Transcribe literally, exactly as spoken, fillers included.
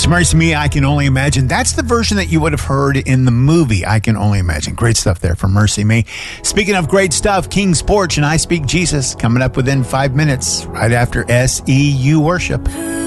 It's Mercy Me, I Can Only Imagine. That's the version that you would have heard in the movie, I Can Only Imagine. Great stuff there from Mercy Me. Speaking of great stuff, King's Porch and I Speak Jesus coming up within five minutes, right after S E U Worship.